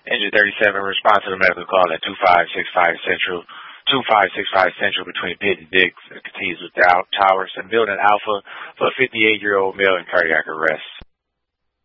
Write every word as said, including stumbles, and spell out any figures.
Engine thirty-seven, respond to the medical call at two five six five Central, two five six five Central between Pitt and Dix. It continues with Dow Towers and Building Alpha for a fifty-eight-year-old male in cardiac arrest.